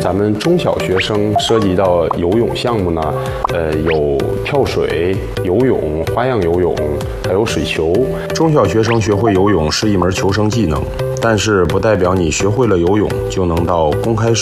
咱们中小学生涉及到游泳项目呢，有跳水、游泳、花样游泳，还有水球。中小学生学会游泳是一门求生技能，但是不代表你学会了游泳就能到公开水